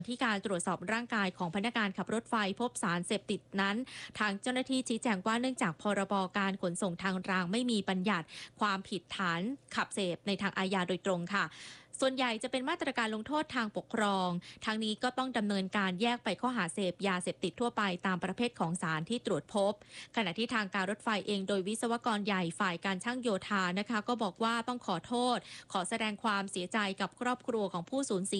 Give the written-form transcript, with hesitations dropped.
ที่การตรวจสอบร่างกายของพนักงานขับรถไฟพบสารเสพติดนั้นทางเจ้าหน้าที่ชี้แจงว่าเนื่องจากพรบการขนส่งทางรางไม่มีบัญญัติความผิดฐานขับเสพในทางอาญาโดยตรงค่ะส่วนใหญ่จะเป็นมาตรการลงโทษทางปกครองทางนี้ก็ต้องดำเนินการแยกไปข้อหาเสพยาเสพติดทั่วไปตามประเภทของสารที่ตรวจพบขณะที่ทางการรถไฟเองโดยวิศวกรใหญ่ฝ่ายการช่างโยธานะคะก็บอกว่าต้องขอโทษขอแสดงความเสียใจกับครอบครัวของผู้สูญเสีย